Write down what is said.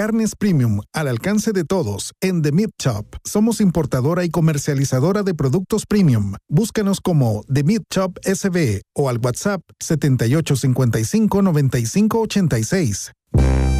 carnes premium al alcance de todos en The Meat Shop. Somos importadora y comercializadora de productos premium. Búscanos como The Meat Shop SB o al WhatsApp 7855-9586.